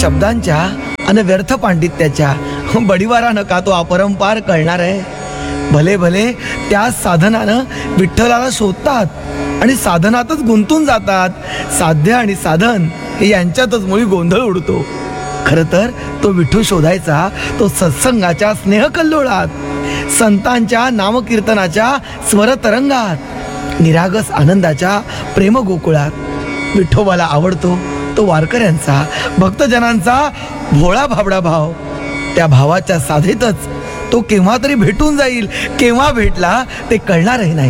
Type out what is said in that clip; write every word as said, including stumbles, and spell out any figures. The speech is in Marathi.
शब्दांच्या आणि व्यर्थ पांडित्याच्या बडीवारानं का तो अपरंपार कळणार आहे. भले भले त्या साधनानं विठ्ठलाला शोधतात आणि साधनातच गुंतून जातात. साध्य आणि साधन हे यांच्यातच मुळी गोंधळ उडतो. खरं तर तो विठू शोधायचा तो सत्संगाच्या स्नेहकल्लोळात, संतांच्या नामकीर्तनाच्या स्वरतरंगात, निरागस आनंदाच्या प्रेम गोकुळात. विठोबाला आवडतो तो वारकऱ्यांचा, भक्तजनांचा भोळा भाबडा भाव. त्या भावाच्या साधेतच तो केव्हा तरी भेटून जाईल. केव्हा भेटला ते कळणारही नाही.